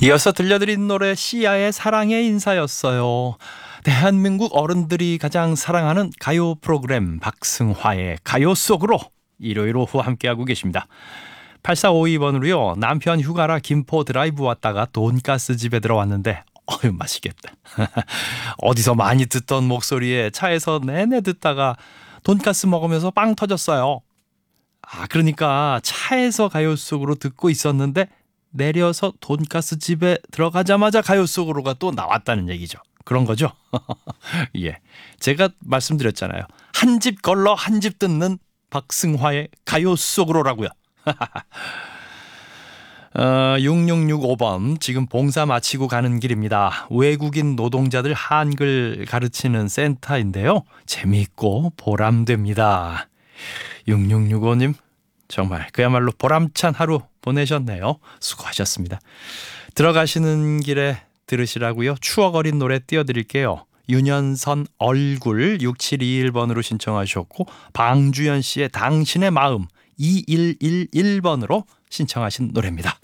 이어서 들려드린 노래 시아의 사랑의 인사였어요. 대한민국 어른들이 가장 사랑하는 가요 프로그램 박승화의 가요 속으로 일요일 오후 함께하고 계십니다. 8452번으로요. 남편 휴가라 김포 드라이브 왔다가 돈가스 집에 들어왔는데 맛있겠다. 어디서 많이 듣던 목소리에 차에서 내내 듣다가 돈가스 먹으면서 빵 터졌어요. 그러니까 차에서 가요 속으로 듣고 있었는데 내려서 돈가스 집에 들어가자마자 가요 속으로가 또 나왔다는 얘기죠. 그런 거죠. 예, 제가 말씀드렸잖아요. 한 집 걸러 한 집 듣는 박승화의 가요 속으로라고요. 6665번 지금 봉사 마치고 가는 길입니다. 외국인 노동자들 한글 가르치는 센터인데요. 재미있고 보람됩니다. 6665님 정말 그야말로 보람찬 하루 보내셨네요. 수고하셨습니다. 들어가시는 길에 들으시라고요. 추억 어린 노래 띄워드릴게요. 윤현선 얼굴 6721번으로 신청하셨고 방주연 씨의 당신의 마음 2111번으로 신청하신 노래입니다.